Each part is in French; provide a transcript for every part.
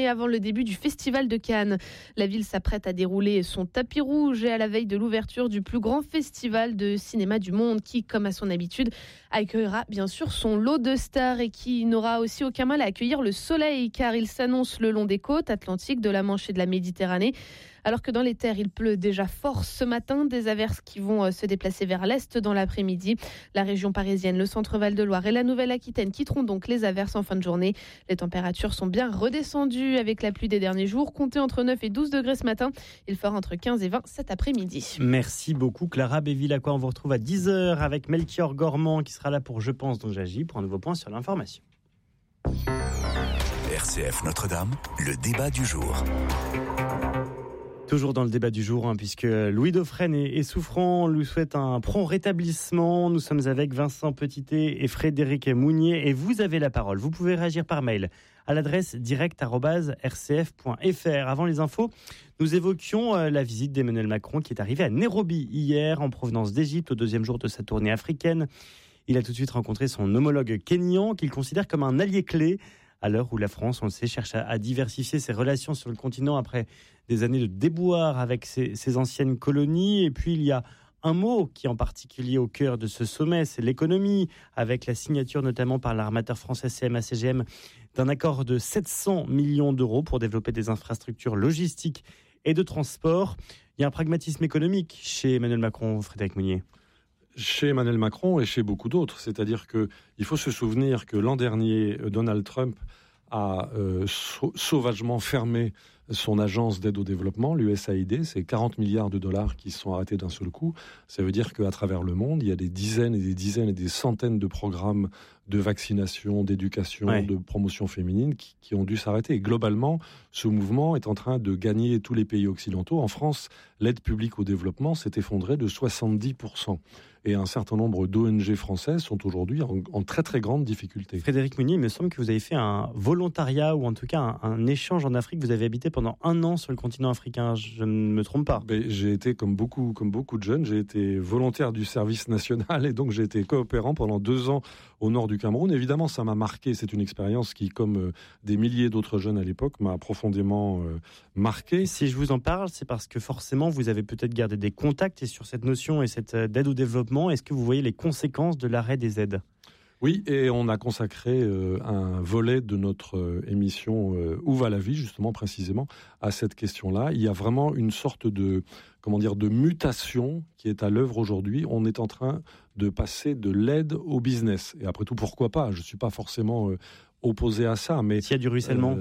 avant le début du Festival de Cannes. La ville s'apprête à dérouler son tapis rouge et à la veille de l'ouverture du plus grand festival de cinéma du monde qui, comme à son habitude, accueillera bien sûr son lot de stars et qui n'aura aussi aucun mal à accueillir le soleil car il s'annonce le long des côtes atlantiques, de la Manche et de la Méditerranée. Alors que dans les terres, il pleut déjà fort ce matin, des averses qui vont se déplacer vers l'est dans l'après-midi. La région parisienne, le centre Val-de-Loire et la Nouvelle-Aquitaine quitteront donc les averses en fin de journée. Les températures sont bien redescendues avec la pluie des derniers jours. Comptez entre 9 et 12 degrés ce matin. Il fera entre 15 et 20 cet après-midi. Merci beaucoup Clara Béville-Aqua. On vous retrouve à 10h avec Melchior Gormand qui sera là pour Je pense donc j'agis pour un nouveau point sur l'information. RCF Notre-Dame, le débat du jour. Toujours dans le débat du jour, puisque Louis Dauphren est souffrant, lui souhaite un prompt rétablissement. Nous sommes avec Vincent Petitet et Frédéric Mounier et vous avez la parole. Vous pouvez réagir par mail à l'adresse direct@rcf.fr. Avant les infos, nous évoquions la visite d'Emmanuel Macron qui est arrivé à Nairobi hier en provenance d'Égypte au deuxième jour de sa tournée africaine. Il a tout de suite rencontré son homologue kényan qu'il considère comme un allié clé. À l'heure où la France, on le sait, cherche à diversifier ses relations sur le continent après des années de déboire avec ses anciennes colonies. Et puis, il y a un mot qui est en particulier au cœur de ce sommet, c'est l'économie, avec la signature notamment par l'armateur français CMA-CGM d'un accord de 700 millions d'euros pour développer des infrastructures logistiques et de transport. Il y a un pragmatisme économique chez Emmanuel Macron, Frédéric Mounier. Chez Emmanuel Macron et chez beaucoup d'autres. C'est-à-dire qu'il faut se souvenir que l'an dernier, Donald Trump a sauvagement fermé son agence d'aide au développement, l'USAID. C'est 40 milliards de dollars qui se sont arrêtés d'un seul coup. Ça veut dire qu'à travers le monde, il y a des dizaines et des dizaines et des centaines de programmes de vaccination, d'éducation, de promotion féminine qui ont dû s'arrêter. Et globalement, ce mouvement est en train de gagner tous les pays occidentaux. En France, l'aide publique au développement s'est effondrée de 70%. Et un certain nombre d'ONG françaises sont aujourd'hui en très très grande difficulté. Frédéric Mounier, il me semble que vous avez fait un volontariat ou en tout cas un échange en Afrique. Vous avez habité pendant 1 an sur le continent africain, je ne me trompe pas. J'ai été comme beaucoup de jeunes, j'ai été volontaire du service national et donc j'ai été coopérant pendant 2 ans au nord du Cameroun. Évidemment, ça m'a marqué. C'est une expérience qui, comme des milliers d'autres jeunes à l'époque, m'a profondément marqué. Si je vous en parle, c'est parce que forcément, vous avez peut-être gardé des contacts et sur cette notion et cette aide au développement, est-ce que vous voyez les conséquences de l'arrêt des aides ? Oui, et on a consacré un volet de notre émission Où va la vie, justement, précisément, à cette question-là. Il y a vraiment une sorte de mutation qui est à l'œuvre aujourd'hui. On est en train de passer de l'aide au business. Et après tout, pourquoi pas ? Je ne suis pas forcément opposé à ça, mais s'il y a du ruissellement,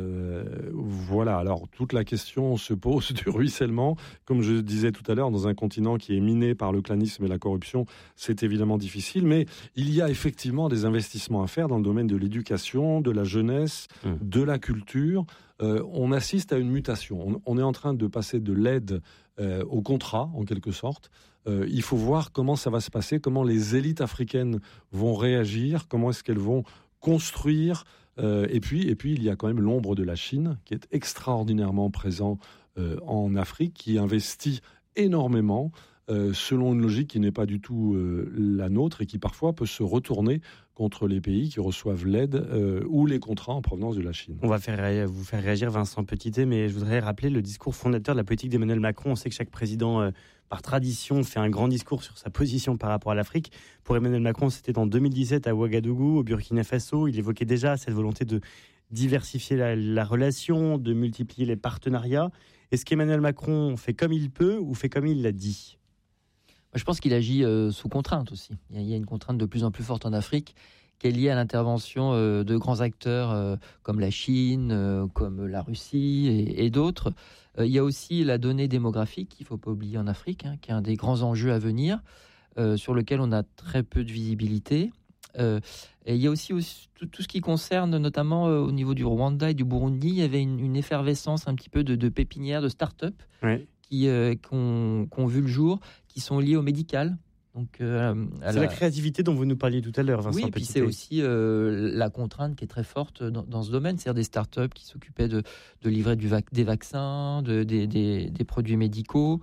voilà. Alors toute la question se pose du ruissellement, comme je disais tout à l'heure, dans un continent qui est miné par le clanisme et la corruption, c'est évidemment difficile. Mais il y a effectivement des investissements à faire dans le domaine de l'éducation, de la jeunesse, de la culture. On assiste à une mutation. On est en train de passer de l'aide au contrat, en quelque sorte. Il faut voir comment ça va se passer, comment les élites africaines vont réagir, comment est-ce qu'elles vont construire. Et puis, il y a quand même l'ombre de la Chine, qui est extraordinairement présent en Afrique, qui investit énormément, selon une logique qui n'est pas du tout la nôtre et qui parfois peut se retourner contre les pays qui reçoivent l'aide ou les contrats en provenance de la Chine. On va vous faire réagir, Vincent Petitet, mais je voudrais rappeler le discours fondateur de la politique d'Emmanuel Macron. On sait que chaque président, par tradition, fait un grand discours sur sa position par rapport à l'Afrique. Pour Emmanuel Macron, c'était en 2017 à Ouagadougou, au Burkina Faso. Il évoquait déjà cette volonté de diversifier la relation, de multiplier les partenariats. Est-ce qu'Emmanuel Macron fait comme il peut ou fait comme il l'a dit ? Je pense qu'il agit sous contrainte aussi. Il y a une contrainte de plus en plus forte en Afrique qui est liée à l'intervention de grands acteurs comme la Chine, comme la Russie et d'autres. Il y a aussi la donnée démographique qu'il ne faut pas oublier en Afrique, qui est un des grands enjeux à venir, sur lequel on a très peu de visibilité. Et il y a aussi tout ce qui concerne notamment au niveau du Rwanda et du Burundi. Il y avait une effervescence un petit peu de pépinières, de start-up qui ont vu le jour, qui sont liées au médical. Donc, c'est la créativité dont vous nous parliez tout à l'heure, Vincent Petitet. Oui, puis c'est aussi la contrainte qui est très forte dans ce domaine, c'est-à-dire des start-up qui s'occupaient de livrer des vaccins, des produits médicaux.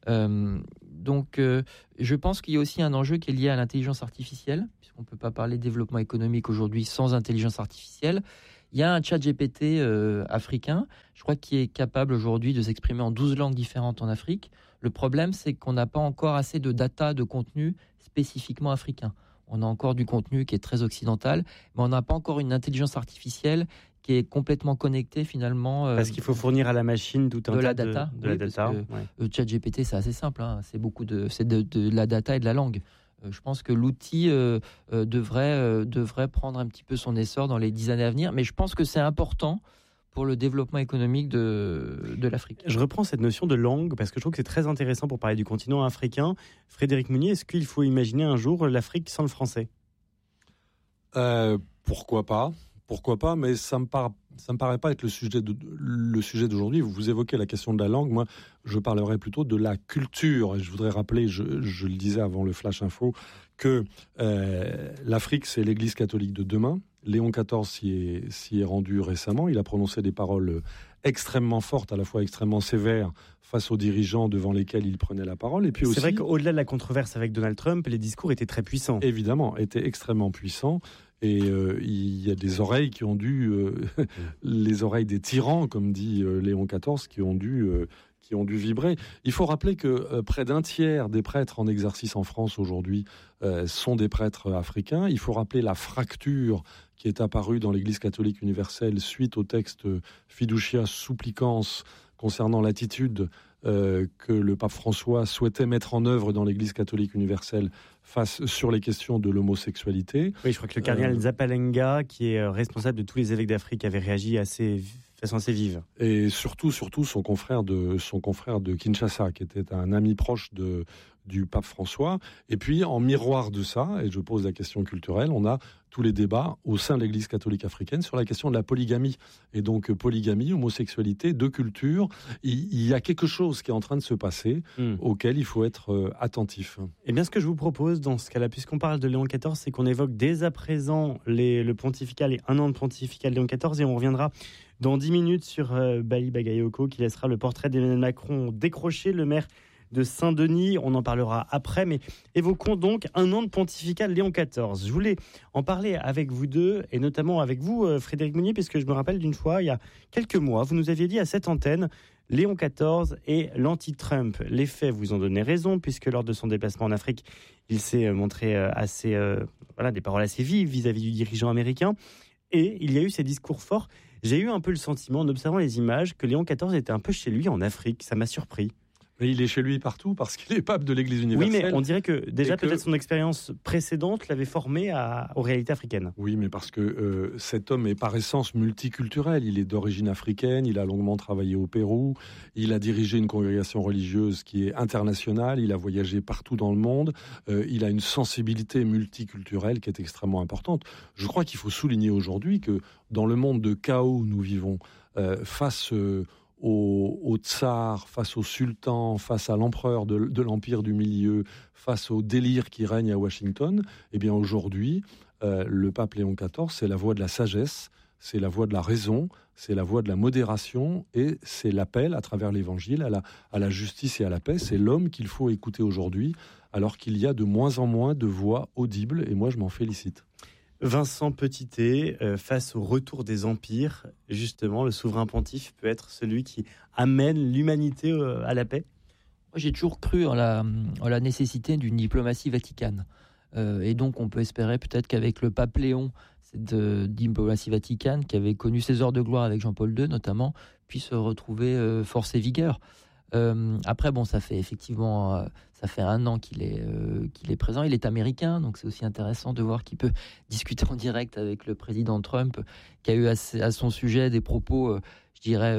Donc, je pense qu'il y a aussi un enjeu qui est lié à l'intelligence artificielle, puisqu'on ne peut pas parler de développement économique aujourd'hui sans intelligence artificielle. Il y a un chat GPT africain, je crois, qui est capable aujourd'hui de s'exprimer en 12 langues différentes en Afrique. Le problème, c'est qu'on n'a pas encore assez de data, de contenu spécifiquement africain. On a encore du contenu qui est très occidental, mais on n'a pas encore une intelligence artificielle qui est complètement connectée finalement. Parce qu'il faut fournir à la machine tout un de tas la data. de la data. Le chat GPT, c'est assez simple, hein. C'est de la data et de la langue. Je pense que l'outil devrait prendre un petit peu son essor dans les 10 années à venir, mais je pense que c'est important pour le développement économique de l'Afrique. Je reprends cette notion de langue parce que je trouve que c'est très intéressant pour parler du continent africain. Frédéric Mounier, est-ce qu'il faut imaginer un jour l'Afrique sans le français ? Pourquoi pas ? Pourquoi pas, mais ça me paraît pas être le sujet d'aujourd'hui. Vous évoquez la question de la langue. Moi, je parlerai plutôt de la culture. Et je voudrais rappeler, je le disais avant le Flash Info, que l'Afrique, c'est l'Église catholique de demain. Léon XIV s'y est rendu récemment. Il a prononcé des paroles extrêmement fortes, à la fois extrêmement sévères, face aux dirigeants devant lesquels il prenait la parole. Et puis aussi, c'est vrai qu'au-delà de la controverse avec Donald Trump, les discours étaient très puissants. Évidemment, étaient extrêmement puissants. Et il y a des oreilles qui ont dû, les oreilles des tyrans, comme dit Léon XIV, qui ont dû vibrer. Il faut rappeler que près d'un tiers des prêtres en exercice en France aujourd'hui sont des prêtres africains. Il faut rappeler la fracture qui est apparue dans l'Église catholique universelle suite au texte Fiducia Supplicans concernant l'attitude que le pape François souhaitait mettre en œuvre dans l'Église catholique universelle sur les questions de l'homosexualité. Oui, je crois que le cardinal Zapalenga, qui est responsable de tous les évêques d'Afrique, avait réagi de façon assez vive. Et surtout son confrère de Kinshasa, qui était un ami proche du pape François. Et puis, en miroir de ça, et je pose la question culturelle, on a tous les débats au sein de l'Église catholique africaine sur la question de la polygamie. Et donc, polygamie, homosexualité, deux cultures, il y a quelque chose qui est en train de se passer auquel il faut être attentif. Eh bien, ce que je vous propose dans ce cas-là, puisqu'on parle de Léon XIV, c'est qu'on évoque dès à présent le pontificat, les 1 an de pontificat de Léon XIV, et on reviendra dans 10 minutes sur Bali Bagayoko, qui laissera le portrait d'Emmanuel Macron décroché, le maire de Saint-Denis. On en parlera après, mais évoquons donc 1 an de pontificat de Léon XIV. Je voulais en parler avec vous deux, et notamment avec vous, Frédéric Mounier, puisque je me rappelle d'une fois, il y a quelques mois, vous nous aviez dit à cette antenne, Léon XIV et l'anti-Trump. Les faits vous ont donné raison, puisque lors de son déplacement en Afrique, il s'est montré des paroles assez vives vis-à-vis du dirigeant américain, et il y a eu ces discours forts. J'ai eu un peu le sentiment, en observant les images, que Léon XIV était un peu chez lui en Afrique. Ça m'a surpris. Mais il est chez lui partout parce qu'il est pape de l'Église universelle. Oui, mais on dirait que déjà peut-être son expérience précédente l'avait formé aux réalités africaines. Oui, mais parce que cet homme est par essence multiculturel. Il est d'origine africaine, il a longuement travaillé au Pérou, il a dirigé une congrégation religieuse qui est internationale, il a voyagé partout dans le monde, il a une sensibilité multiculturelle qui est extrêmement importante. Je crois qu'il faut souligner aujourd'hui que dans le monde de chaos où nous vivons, face au tsar, face au sultan, face à l'empereur de l'empire du milieu, face au délire qui règne à Washington, eh bien aujourd'hui, le pape Léon XIV, c'est la voix de la sagesse, c'est la voix de la raison, c'est la voix de la modération et c'est l'appel à travers l'évangile à la justice et à la paix. C'est l'homme qu'il faut écouter aujourd'hui, alors qu'il y a de moins en moins de voix audibles, et moi je m'en félicite. Vincent Petitet, face au retour des empires, justement, le souverain pontife peut être celui qui amène l'humanité à la paix ? Moi, j'ai toujours cru en la nécessité d'une diplomatie vaticane. Et donc, on peut espérer peut-être qu'avec le pape Léon, cette diplomatie vaticane, qui avait connu ses heures de gloire avec Jean-Paul II notamment, puisse retrouver force et vigueur. Après, bon, ça fait 1 an qu'il est présent. Il est américain, donc c'est aussi intéressant de voir qu'il peut discuter en direct avec le président Trump, qui a eu à son sujet des propos, je dirais,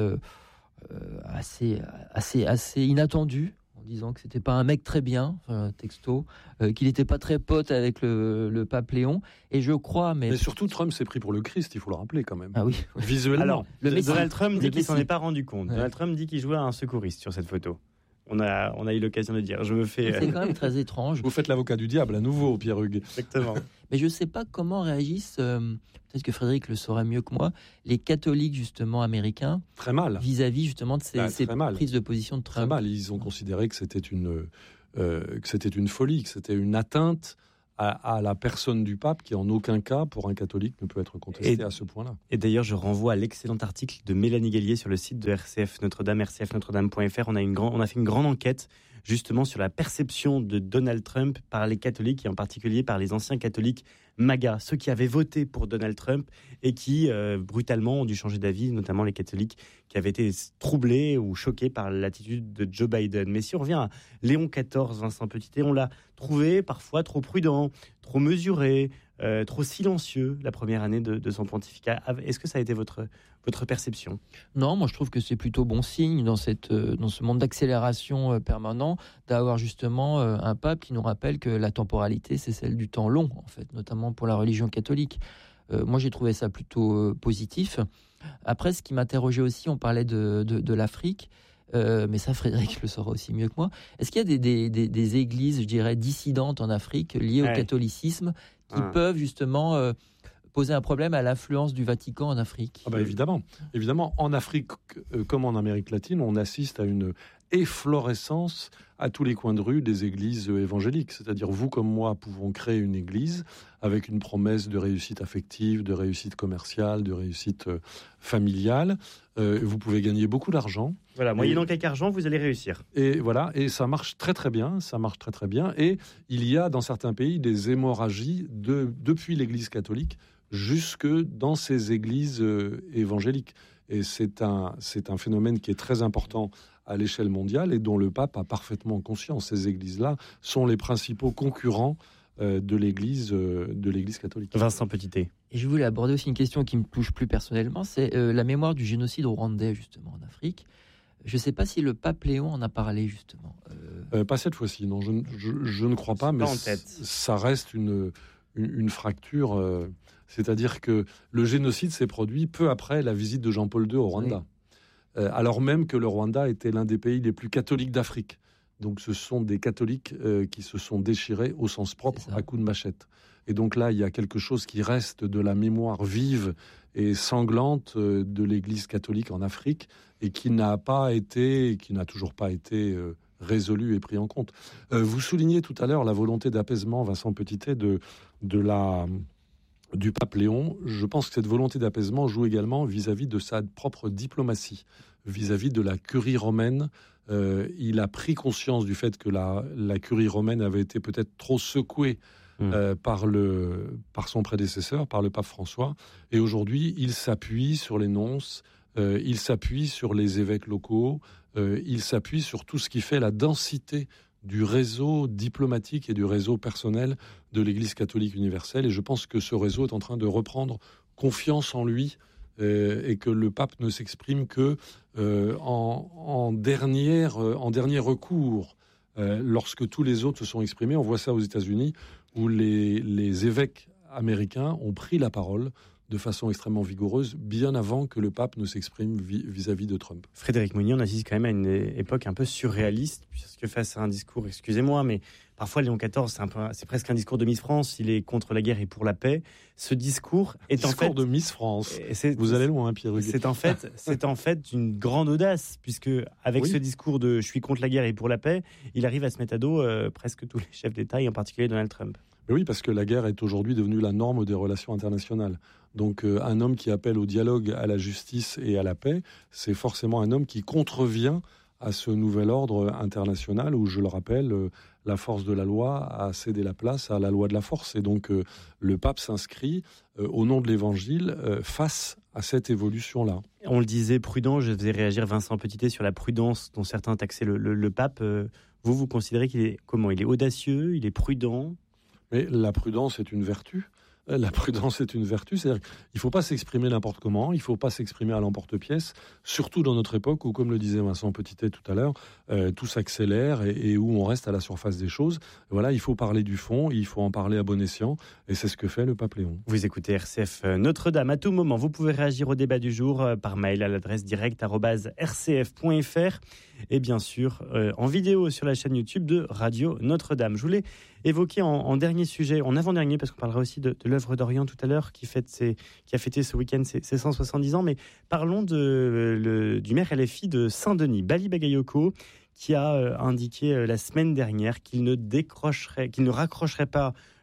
assez inattendus, en disant que c'était pas un mec très bien, texto, qu'il n'était pas très pote avec le pape Léon. Et je crois, mais surtout Trump s'est pris pour le Christ, il faut le rappeler quand même. Ah oui. Visuellement. Alors, Donald Trump dit qu'il s'en est pas rendu compte. Ouais. Donald Trump dit qu'il jouait à un secouriste sur cette photo. On a eu l'occasion de dire. C'est quand même très étrange. Vous faites l'avocat du diable à nouveau, Pierre-Hugues. Exactement. Mais je ne sais pas comment réagissent, peut-être que Frédéric le saurait mieux que moi, les catholiques justement américains. Très mal. Vis-à-vis justement de ces prises de position de Trump. Très mal. Ils ont considéré que c'était une folie, que c'était une atteinte à la personne du pape qui en aucun cas, pour un catholique, ne peut être contestée à ce point-là. Et d'ailleurs, je renvoie à l'excellent article de Mélanie Gallier sur le site de RCF Notre-Dame, rcfnotredame.fr. On a fait une grande enquête justement sur la perception de Donald Trump par les catholiques et en particulier par les anciens catholiques MAGA, ceux qui avaient voté pour Donald Trump et qui brutalement ont dû changer d'avis, notamment les catholiques qui avaient été troublés ou choqués par l'attitude de Joe Biden. Mais si on revient à Léon XIV, Vincent Petitet, on l'a trouvé parfois trop prudent, trop mesuré, trop silencieux la première année de son pontificat. Est-ce que ça a été votre perception ? Non, moi je trouve que c'est plutôt bon signe dans ce monde d'accélération permanent d'avoir justement un pape qui nous rappelle que la temporalité c'est celle du temps long, en fait, notamment pour la religion catholique. Moi j'ai trouvé ça plutôt positif. Après, ce qui m'interrogeait aussi, on parlait de l'Afrique, mais ça Frédéric le saura aussi mieux que moi. Est-ce qu'il y a des églises, je dirais, dissidentes en Afrique liées au catholicisme qui peuvent justement poser un problème à l'influence du Vatican en Afrique ? Évidemment, en Afrique comme en Amérique latine, on assiste à une efflorescence à tous les coins de rue des églises évangéliques. C'est-à-dire, vous comme moi pouvons créer une église avec une promesse de réussite affective, de réussite commerciale, de réussite familiale. Vous pouvez gagner beaucoup d'argent. Voilà, moyennant quelques argent, vous allez réussir. Et voilà, et ça marche très très bien. Et il y a dans certains pays des hémorragies depuis l'Église catholique jusque dans ces églises évangéliques. Et c'est un phénomène qui est très important à l'échelle mondiale et dont le pape a parfaitement conscience. Ces églises-là sont les principaux concurrents de l'Église catholique. Vincent Petitet. Et je voulais aborder aussi une question qui me touche plus personnellement, c'est la mémoire du génocide rwandais justement en Afrique. Je ne sais pas si le pape Léon en a parlé justement. Pas cette fois-ci, non, je ne crois pas, mais ça reste une fracture. C'est-à-dire que le génocide s'est produit peu après la visite de Jean-Paul II au Rwanda. Oui. Alors même que le Rwanda était l'un des pays les plus catholiques d'Afrique. Donc ce sont des catholiques qui se sont déchirés au sens propre à coups de machette. Et donc là, il y a quelque chose qui reste de la mémoire vive et sanglante de l'Église catholique en Afrique et qui n'a toujours pas été résolu et pris en compte. Vous soulignez tout à l'heure la volonté d'apaisement, Vincent Petitet, du pape Léon. Je pense que cette volonté d'apaisement joue également vis-à-vis de sa propre diplomatie, vis-à-vis de la curie romaine. Il a pris conscience du fait que la curie romaine avait été peut-être trop secouée par son prédécesseur, par le pape François. Et aujourd'hui, il s'appuie sur les nonces, il s'appuie sur les évêques locaux, il s'appuie sur tout ce qui fait la densité du réseau diplomatique et du réseau personnel de l'Église catholique universelle. Et je pense que ce réseau est en train de reprendre confiance en lui et que le pape ne s'exprime que en dernier recours. Lorsque tous les autres se sont exprimés, on voit ça aux États-Unis, où les évêques américains ont pris la parole de façon extrêmement vigoureuse, bien avant que le pape ne s'exprime vis-à-vis de Trump. Frédéric Monnier, on assiste quand même à une époque un peu surréaliste, puisque face à un discours, excusez-moi, mais parfois Léon XIV, c'est presque un discours de Miss France, il est contre la guerre et pour la paix. Ce discours est en fait... Discours de Miss France, vous allez loin, Pierre Huguet. C'est en fait une grande audace, puisque avec ce discours de « je suis contre la guerre et pour la paix », il arrive à se mettre à dos presque tous les chefs d'État, et en particulier Donald Trump. Mais oui, parce que la guerre est aujourd'hui devenue la norme des relations internationales. Donc un homme qui appelle au dialogue, à la justice et à la paix, c'est forcément un homme qui contrevient à ce nouvel ordre international où, je le rappelle, la force de la loi a cédé la place à la loi de la force. Et donc le pape s'inscrit au nom de l'Évangile face à cette évolution-là. On le disait, prudent, je faisais réagir Vincent Petitet sur la prudence dont certains taxaient le pape. Vous considérez qu'il est comment ? Il est audacieux, il est prudent ? Mais la prudence est une vertu. La prudence est une vertu, c'est-à-dire qu'il ne faut pas s'exprimer n'importe comment, il ne faut pas s'exprimer à l'emporte-pièce, surtout dans notre époque où, comme le disait Vincent Petitet tout à l'heure, tout s'accélère et où on reste à la surface des choses. Voilà, il faut parler du fond, il faut en parler à bon escient, et c'est ce que fait le pape Léon. Vous écoutez RCF Notre-Dame à tout moment. Vous pouvez réagir au débat du jour par mail à l'adresse direct@rcf.fr et bien sûr en vidéo sur la chaîne YouTube de Radio Notre-Dame. Je voulais évoquer en dernier sujet, en avant-dernier, parce qu'on parlera aussi de l'œuvre d'Orient tout à l'heure, qui a fêté ce week-end ses 170 ans, mais parlons du maire LFI de Saint-Denis, Bali Bagayoko, qui a indiqué la semaine dernière qu'il ne raccrocherait pas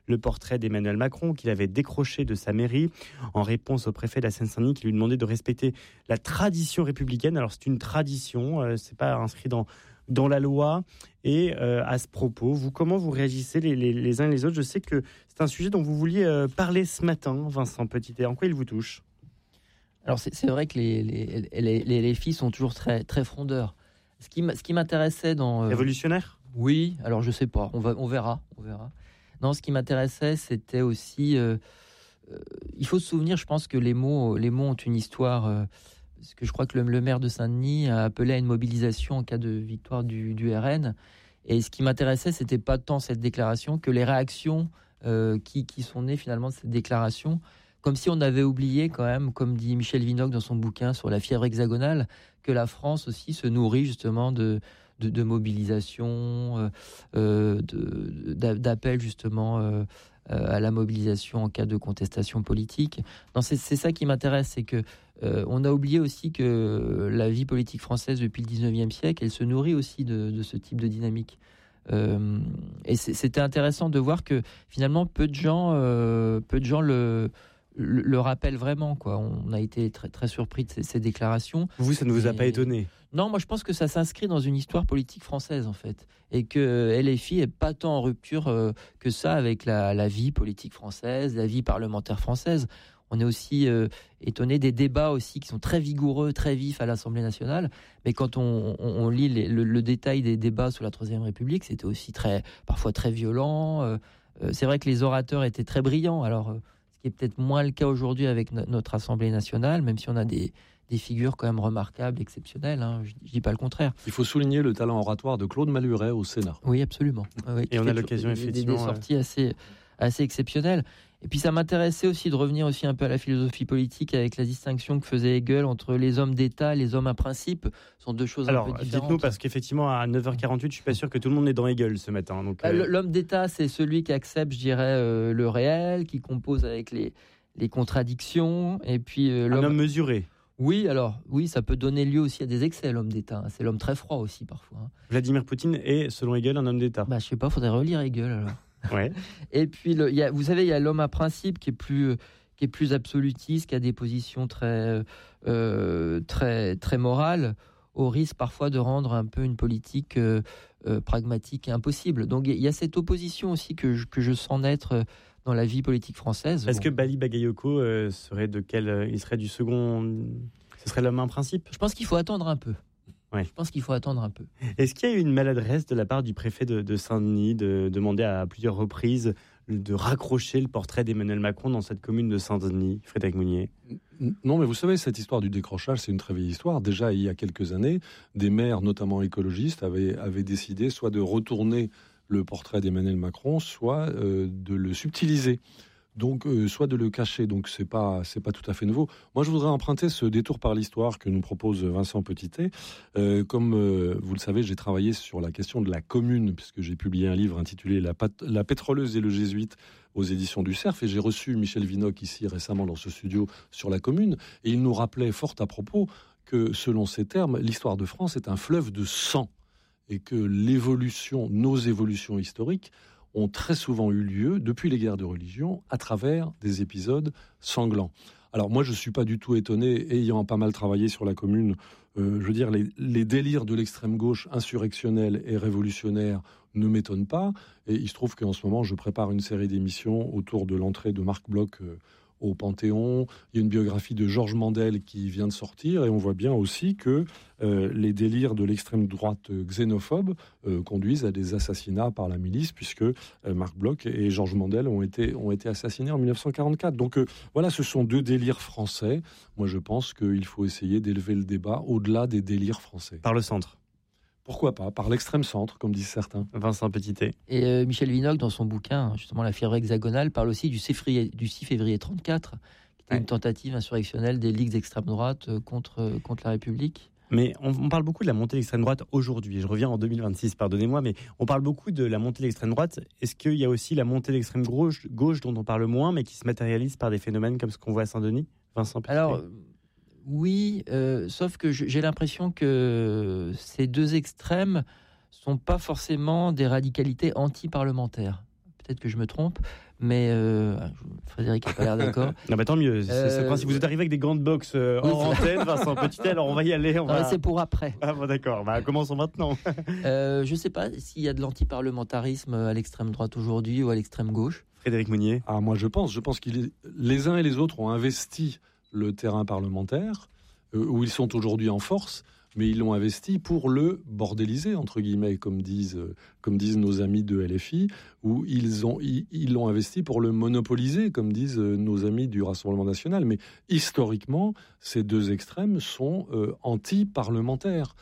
le portrait d'Emmanuel Macron qu'il avait décroché de sa mairie en réponse au préfet de la Seine-Saint-Denis qui lui demandait de respecter la tradition républicaine. Alors c'est une tradition, c'est pas inscrit dans la loi. Et à ce propos, comment vous réagissez les uns et les autres? Je sais que c'est un sujet dont vous vouliez parler ce matin, Vincent Petitet. En quoi il vous touche? Alors c'est vrai que les filles sont toujours très, très frondeurs. Ce qui m'intéressait dans... Révolutionnaire? Oui, alors je sais pas, on verra. Non, ce qui m'intéressait, c'était aussi... il faut se souvenir, je pense que les mots ont une histoire... parce que je crois que le maire de Saint-Denis a appelé à une mobilisation en cas de victoire du RN. Et ce qui m'intéressait, c'était pas tant cette déclaration que les réactions qui sont nées finalement de cette déclaration. Comme si on avait oublié quand même, comme dit Michel Vinocq dans son bouquin sur la fièvre hexagonale, que la France aussi se nourrit justement de mobilisation, d'appels justement à la mobilisation en cas de contestation politique. Non, c'est ça qui m'intéresse, c'est que on a oublié aussi que la vie politique française depuis le 19e siècle, elle se nourrit aussi de ce type de dynamique. Et c'était intéressant de voir que finalement peu de gens le rappellent vraiment, quoi. On a été très, très surpris de ces déclarations. Vous, ça ne vous a pas étonné? Non, moi je pense que ça s'inscrit dans une histoire politique française en fait, et que LFI est pas tant en rupture que ça avec la vie politique française, la vie parlementaire française. On est aussi étonné des débats aussi qui sont très vigoureux, très vifs à l'Assemblée nationale. Mais quand on lit le détail des débats sous la Troisième République, c'était aussi parfois très violent. C'est vrai que les orateurs étaient très brillants. Alors, ce qui est peut-être moins le cas aujourd'hui avec notre Assemblée nationale, même si on a des figures quand même remarquables, exceptionnelles. Hein, je dis pas le contraire. Il faut souligner le talent oratoire de Claude Maluret au Sénat. Oui, absolument. Oui, et on a l'occasion effectivement des sorties assez exceptionnelles. Et puis ça m'intéressait aussi de revenir aussi un peu à la philosophie politique avec la distinction que faisait Hegel entre les hommes d'État et les hommes à principe. Ce sont deux choses un peu différentes. Alors, dites-nous, parce qu'effectivement, à 9h48, je suis pas sûr que tout le monde est dans Hegel ce matin. Donc, L'homme d'État, c'est celui qui accepte, je dirais, le réel, qui compose avec les contradictions. Et puis, un homme mesuré. Oui, ça peut donner lieu aussi à des excès, l'homme d'État. C'est l'homme très froid aussi, parfois. Vladimir Poutine est, selon Hegel, un homme d'État. Je sais pas, faudrait relire Hegel, alors. Ouais. Et puis, vous savez, il y a l'homme à principe qui est plus absolutiste, qui a des positions très, très, très morales, au risque parfois de rendre un peu une politique pragmatique et impossible. Donc, il y a cette opposition aussi que je sens naître dans la vie politique française. Est-ce que Bali Bagayoko serait il serait du second... Ce serait l'homme à principe? Je pense qu'il faut attendre un peu. Ouais. Je pense qu'il faut attendre un peu. Est-ce qu'il y a eu une maladresse de la part du préfet de Saint-Denis de demander à plusieurs reprises de raccrocher le portrait d'Emmanuel Macron dans cette commune de Saint-Denis, Frédéric Mounier? Non, mais vous savez, cette histoire du décrochage, c'est une très vieille histoire. Déjà, il y a quelques années, des maires, notamment écologistes, avaient décidé soit de retourner le portrait d'Emmanuel Macron, soit de le subtiliser. Donc, soit de le cacher. Donc, c'est pas tout à fait nouveau. Moi, je voudrais emprunter ce détour par l'histoire que nous propose Vincent Petitet. Comme vous le savez, j'ai travaillé sur la question de la commune, puisque j'ai publié un livre intitulé La pétroleuse et le jésuite aux éditions du Cerf. Et j'ai reçu Michel Vinocq ici récemment dans ce studio sur la commune. Et il nous rappelait fort à propos que, selon ses termes, l'histoire de France est un fleuve de sang. Et que nos évolutions historiques, ont très souvent eu lieu, depuis les guerres de religion, à travers des épisodes sanglants. Alors moi, je ne suis pas du tout étonné, ayant pas mal travaillé sur la commune, je veux dire, les délires de l'extrême gauche insurrectionnelle et révolutionnaire ne m'étonnent pas. Et il se trouve qu'en ce moment, je prépare une série d'émissions autour de l'entrée de Marc Bloch au Panthéon. Il y a une biographie de Georges Mandel qui vient de sortir, et on voit bien aussi que les délires de l'extrême droite xénophobe conduisent à des assassinats par la milice, puisque Marc Bloch et Georges Mandel ont été assassinés en 1944. Donc voilà, ce sont deux délires français. Moi, je pense qu'il faut essayer d'élever le débat au-delà des délires français. Par le centre? Pourquoi pas, par l'extrême centre, comme disent certains. Vincent Petitet. Et Michel Vinocq, dans son bouquin, justement, La fièvre hexagonale, parle aussi du 6 février 1934, qui était une tentative insurrectionnelle des ligues d'extrême droite contre la République. Mais on parle beaucoup de la montée de l'extrême droite aujourd'hui. Je reviens en 2026, pardonnez-moi, mais on parle beaucoup de la montée de l'extrême droite. Est-ce qu'il y a aussi la montée de l'extrême gauche dont on parle moins, mais qui se matérialise par des phénomènes comme ce qu'on voit à Saint-Denis? Vincent Petitet. Alors, oui, sauf que j'ai l'impression que ces deux extrêmes sont pas forcément des radicalités anti-parlementaires. Peut-être que je me trompe, mais Frédéric n'a pas l'air d'accord. Non, bah tant mieux. C'est le principe. Vous êtes arrivé avec des gants de boxe hors antenne, Vincent Petitet, alors on va y aller. C'est pour après. Ah bon, d'accord, commençons maintenant. Je ne sais pas s'il y a de l'antiparlementarisme à l'extrême droite aujourd'hui ou à l'extrême gauche. Frédéric Mounier. Moi je pense que les uns et les autres ont investi le terrain parlementaire, où ils sont aujourd'hui en force, mais ils l'ont investi pour le bordéliser, entre guillemets, comme disent nos amis de LFI, ou ils l'ont investi pour le monopoliser, comme disent nos amis du Rassemblement national. Mais historiquement, ces deux extrêmes sont anti-parlementaires.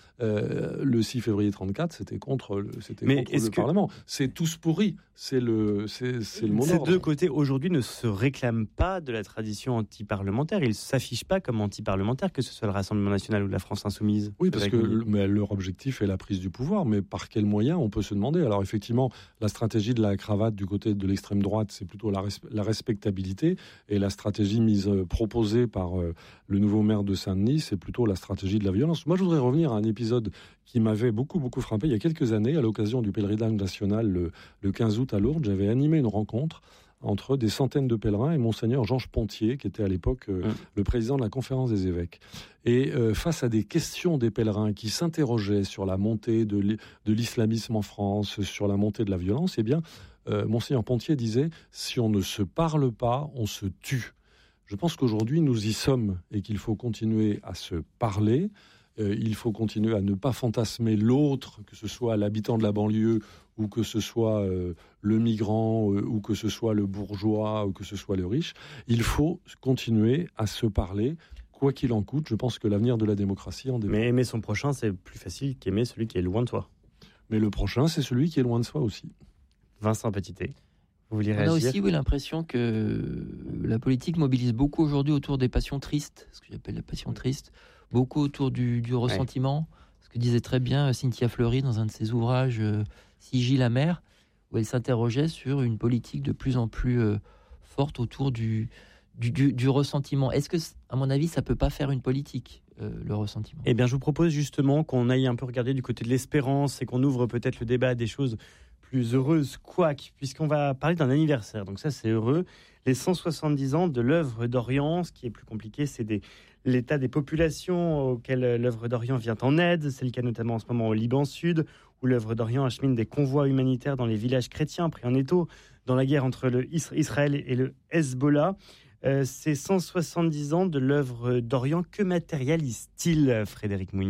Le 6 février 1934, c'était contre le Parlement. C'est tous pourris, c'est le mot d'ordre. Ces deux côtés, aujourd'hui, ne se réclament pas de la tradition anti-parlementaire. Ils ne s'affichent pas comme anti-parlementaires, que ce soit le Rassemblement national ou la France insoumise. Oui, parce que leur objectif est la prise du pouvoir, mais par quels moyens, on peut se demander. Alors effectivement, la stratégie de la cravate du côté de l'extrême droite, c'est plutôt la respectabilité, et la stratégie proposée par le nouveau maire de Saint-Denis, c'est plutôt la stratégie de la violence. Moi, je voudrais revenir à un épisode qui m'avait beaucoup frappé il y a quelques années, à l'occasion du pèlerinage national le 15 août à Lourdes. J'avais animé une rencontre entre des centaines de pèlerins et Monseigneur Georges Pontier, qui était à l'époque le président de la Conférence des évêques. Et face à des questions des pèlerins qui s'interrogeaient sur la montée de l'islamisme en France, sur la montée de la violence, eh bien, Monseigneur Pontier disait « Si on ne se parle pas, on se tue ». Je pense qu'aujourd'hui, nous y sommes et qu'il faut continuer à se parler. Il faut continuer à ne pas fantasmer l'autre, que ce soit l'habitant de la banlieue ou que ce soit le migrant ou que ce soit le bourgeois ou que ce soit le riche. Il faut continuer à se parler, quoi qu'il en coûte. Je pense que l'avenir de la démocratie en dépend. Mais aimer son prochain, c'est plus facile qu'aimer celui qui est loin de toi. Mais le prochain, c'est celui qui est loin de soi aussi. Vincent Petitet, vous voulez réagir ? On a aussi l'impression que la politique mobilise beaucoup aujourd'hui autour des passions tristes, ce que j'appelle la passion triste, beaucoup autour du ressentiment, ce que disait très bien Cynthia Fleury dans un de ses ouvrages Sigil amer, où elle s'interrogeait sur une politique de plus en plus forte autour du ressentiment. Est-ce que, à mon avis, ça ne peut pas faire une politique, le ressentiment ? Eh bien, je vous propose justement qu'on aille un peu regarder du côté de l'espérance et qu'on ouvre peut-être le débat à des choses plus heureuses, quoique, puisqu'on va parler d'un anniversaire. Donc ça, c'est heureux. Les 170 ans de l'œuvre d'Orient. Ce qui est plus compliqué, c'est l'état des populations auxquelles l'œuvre d'Orient vient en aide. C'est le cas notamment en ce moment au Liban Sud, où l'œuvre d'Orient achemine des convois humanitaires dans les villages chrétiens pris en étau dans la guerre entre Israël et le Hezbollah. Ces 170 ans de l'œuvre d'Orient, que matérialise-t-il, Frédéric Mounier ?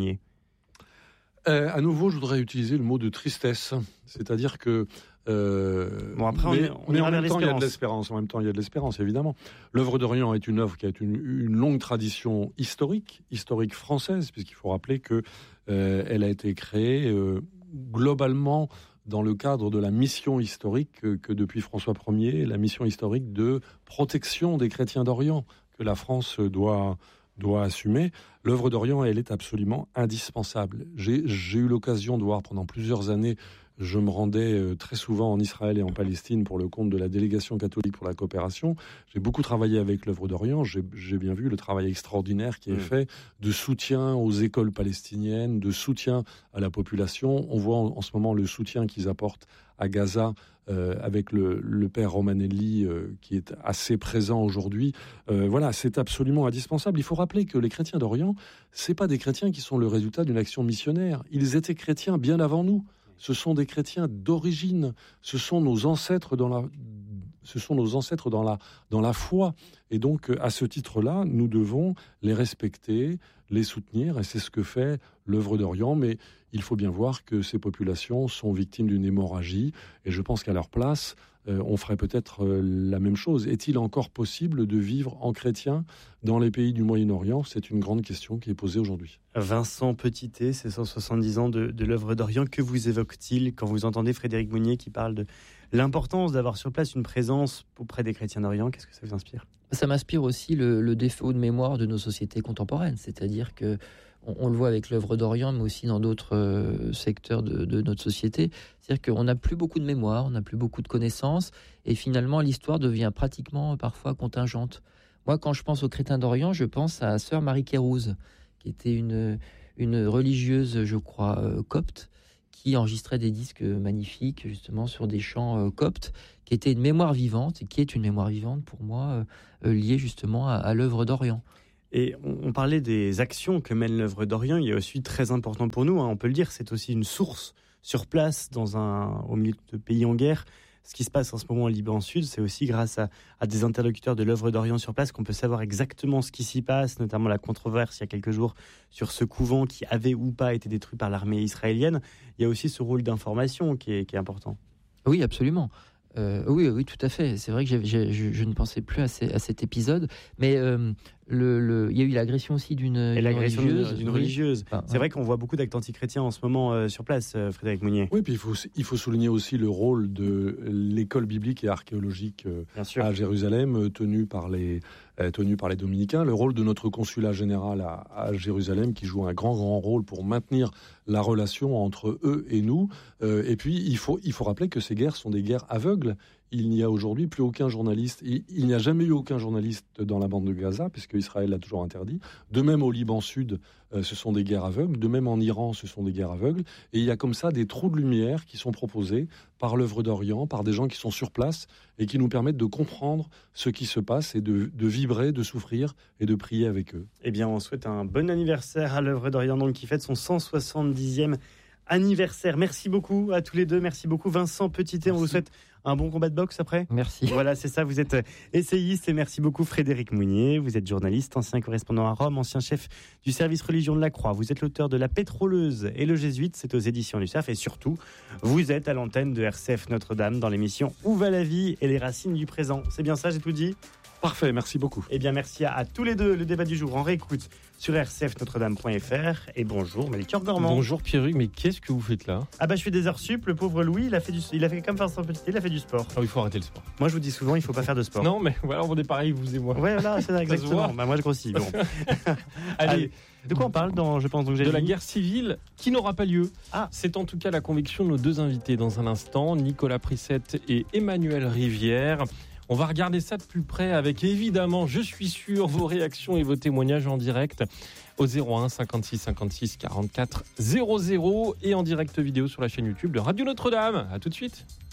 À nouveau, je voudrais utiliser le mot de tristesse. C'est-à-dire que... après, mais en même temps, il y a de l'espérance. En même temps, il y a de l'espérance, évidemment. L'œuvre d'Orient est une œuvre qui a une longue tradition historique française, puisqu'il faut rappeler que elle a été créée globalement dans le cadre de la mission historique que depuis François Ier, la mission historique de protection des chrétiens d'Orient, que la France doit assumer. L'œuvre d'Orient, elle est absolument indispensable. J'ai eu l'occasion de voir pendant plusieurs années, je me rendais très souvent en Israël et en Palestine pour le compte de la délégation catholique pour la coopération. J'ai beaucoup travaillé avec l'œuvre d'Orient. J'ai bien vu le travail extraordinaire qui est fait de soutien aux écoles palestiniennes, de soutien à la population. On voit en ce moment le soutien qu'ils apportent à Gaza avec le père Romanelli qui est assez présent aujourd'hui. Voilà, c'est absolument indispensable. Il faut rappeler que les chrétiens d'Orient, c'est pas des chrétiens qui sont le résultat d'une action missionnaire. Ils étaient chrétiens bien avant nous. Ce sont des chrétiens d'origine. Ce sont nos ancêtres dans la foi. Et donc, à ce titre-là, nous devons les respecter, les soutenir. Et c'est ce que fait l'œuvre d'Orient. Mais il faut bien voir que ces populations sont victimes d'une hémorragie. Et je pense qu'à leur place, on ferait peut-être la même chose. Est-il encore possible de vivre en chrétien dans les pays du Moyen-Orient ? C'est une grande question qui est posée aujourd'hui. Vincent Petitet, ces 170 ans de l'œuvre d'Orient, que vous évoque-t-il quand vous entendez Frédéric Mounier qui parle de l'importance d'avoir sur place une présence auprès des chrétiens d'Orient ? Qu'est-ce que ça vous inspire ? Ça m'inspire aussi le défaut de mémoire de nos sociétés contemporaines, c'est-à-dire que on le voit avec l'œuvre d'Orient, mais aussi dans d'autres secteurs de notre société. C'est-à-dire qu'on n'a plus beaucoup de mémoire, on n'a plus beaucoup de connaissances, et finalement l'histoire devient pratiquement parfois contingente. Moi, quand je pense aux chrétiens d'Orient, je pense à sœur Marie Kérouz, qui était une religieuse, je crois, copte, qui enregistrait des disques magnifiques, justement, sur des chants coptes, qui était une mémoire vivante, et qui est une mémoire vivante pour moi, liée justement à l'œuvre d'Orient. Et on parlait des actions que mène l'œuvre d'Orient. Il y a aussi très important pour nous, on peut le dire, c'est aussi une source sur place au milieu de pays en guerre. Ce qui se passe en ce moment au Liban Sud, c'est aussi grâce à des interlocuteurs de l'œuvre d'Orient sur place qu'on peut savoir exactement ce qui s'y passe, notamment la controverse il y a quelques jours sur ce couvent qui avait ou pas été détruit par l'armée israélienne. Il y a aussi ce rôle d'information qui est important. Oui, absolument. Oui, tout à fait. C'est vrai que je ne pensais plus à cet épisode, mais il y a eu l'agression aussi d'une religieuse. Enfin, c'est vrai qu'on voit beaucoup d'actes antichrétiens en ce moment sur place, Frédéric Mounier. Oui, puis il faut souligner aussi le rôle de l'école biblique et archéologique à Jérusalem, tenue par les dominicains, le rôle de notre consulat général à Jérusalem, qui joue un grand rôle pour maintenir la relation entre eux et nous. Et puis, il faut rappeler que ces guerres sont des guerres aveugles. Il n'y a aujourd'hui plus aucun journaliste. Il n'y a jamais eu aucun journaliste dans la bande de Gaza, puisque Israël l'a toujours interdit. De même au Liban Sud, ce sont des guerres aveugles. De même en Iran, ce sont des guerres aveugles. Et il y a comme ça des trous de lumière qui sont proposés par l'œuvre d'Orient, par des gens qui sont sur place et qui nous permettent de comprendre ce qui se passe et de vibrer, de souffrir et de prier avec eux. Eh bien, on souhaite un bon anniversaire à l'œuvre d'Orient, donc, qui fête son 170e anniversaire. Merci beaucoup à tous les deux. Merci beaucoup Vincent Petitet. On vous souhaite un bon combat de boxe après. Merci. Voilà, c'est ça. Vous êtes essayiste et merci beaucoup Frédéric Mounier. Vous êtes journaliste, ancien correspondant à Rome, ancien chef du service religion de la Croix. Vous êtes l'auteur de La Pétroleuse et le Jésuite. C'est aux éditions du CERF. Et surtout, vous êtes à l'antenne de RCF Notre-Dame dans l'émission Où va la vie et les racines du présent. C'est bien ça, j'ai tout dit ? Parfait, merci beaucoup. Eh bien, merci à tous les deux. Le débat du jour en réécoute sur rcfnotredame.fr. Et bonjour, Melchior Gormand. Bonjour Pierruc, mais qu'est-ce que vous faites là ? Ah bah je fais des heures sup, le pauvre Louis, il a fait comme Vincent Petitet, il a fait du sport. Ah, il faut arrêter le sport. Moi je vous dis souvent, il faut pas faire de sport. Non, mais voilà, on est pareil, vous et moi. Ouais, voilà, c'est exactement. Bah, moi je grossis. Bon. Allez. De quoi on parle je pense donc de la guerre civile qui n'aura pas lieu. C'est en tout cas la conviction de nos deux invités dans un instant, Nicolas Prissette et Emmanuel Rivière. On va regarder ça de plus près avec évidemment, je suis sûr, vos réactions et vos témoignages en direct au 01 56 56 44 00 et en direct vidéo sur la chaîne YouTube de Radio Notre-Dame. À tout de suite.